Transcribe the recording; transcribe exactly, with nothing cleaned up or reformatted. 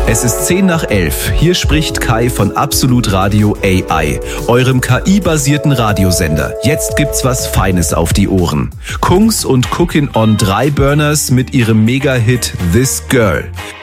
Es ist zehn nach elf. Hier spricht Kai von Absolut Radio A I, eurem K I-basierten Radiosender. Jetzt gibt's was Feines auf die Ohren. Kungs und Cookin' on drei Burners mit ihrem Mega-Hit This Girl.